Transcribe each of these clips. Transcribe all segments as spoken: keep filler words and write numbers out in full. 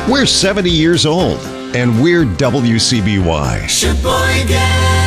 We're seventy years old, and we're W C B Y. Sheboygan.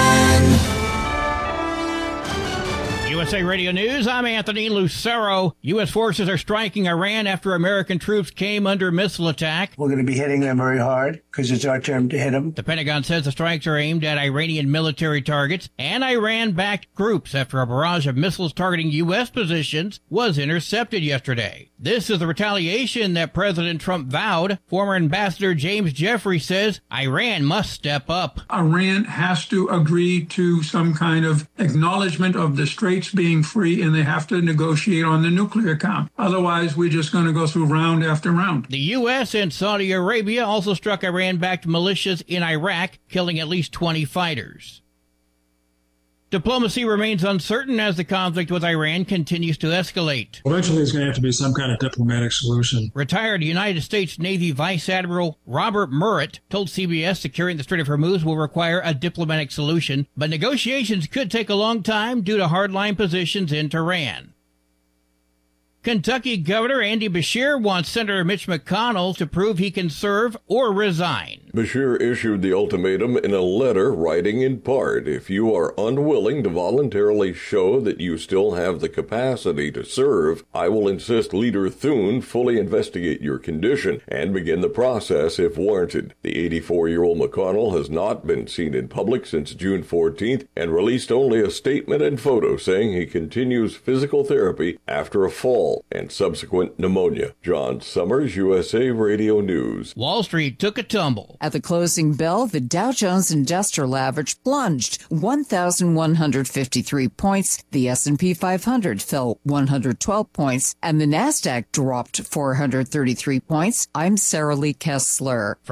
U S A Radio News, I'm Anthony Lucero. U S forces are striking Iran after American troops came under missile attack. We're going to be hitting them very hard because it's our turn to hit them. The Pentagon says the strikes are aimed at Iranian military targets and Iran-backed groups after a barrage of missiles targeting U S positions was intercepted yesterday. This is the retaliation that President Trump vowed. Former Ambassador James Jeffrey says Iran must step up. Iran has to agree to some kind of acknowledgement of the Straits being free, and they have to negotiate on the nuclear count. Otherwise, we're just going to go through round after round. The U S and Saudi Arabia also struck Iran-backed militias in Iraq, killing at least twenty fighters. Diplomacy remains uncertain as the conflict with Iran continues to escalate. Eventually, there's going to have to be some kind of diplomatic solution. Retired United States Navy Vice Admiral Robert Murrett told C B S securing the Strait of Hormuz will require a diplomatic solution, but negotiations could take a long time due to hardline positions in Tehran. Kentucky Governor Andy Beshear wants Senator Mitch McConnell to prove he can serve or resign. Beshear issued the ultimatum in a letter writing in part, if you are unwilling to voluntarily show that you still have the capacity to serve, I will insist Leader Thune fully investigate your condition and begin the process if warranted. The eighty-four-year-old McConnell has not been seen in public since June fourteenth and released only a statement and photo saying he continues physical therapy after a fall and subsequent pneumonia. John Summers, U S A Radio News. Wall Street took a tumble. At the closing bell, the Dow Jones Industrial Average plunged one thousand one hundred fifty-three points, the S and P five hundred fell one hundred twelve points, and the NASDAQ dropped four hundred thirty-three points. I'm Sarah Lee Kessler.